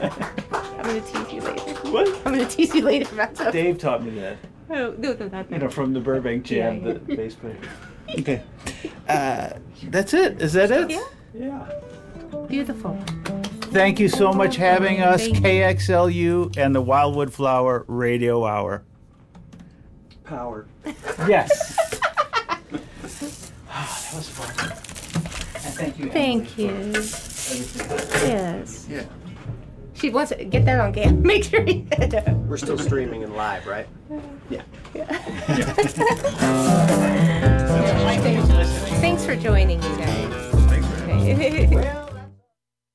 I'm gonna tease you later. What? I'm gonna tease you later about something. Dave taught me that. Oh, no, not You know, from the Burbank Jam, Yeah. the bass player. Okay. That's it. Is that it? Yeah. Yeah. Beautiful. Thank you so much having us, Thank you. KXLU and the Wildwood Flower Radio Hour. Power. Yes. That was fun. And thank you, Emily, Thank you. for everything. Yes. Yeah. She wants to get that on cam. Make sure you We're still streaming and live, right? Yeah. Thanks for joining, you guys. Thanks for having me. Okay. Well.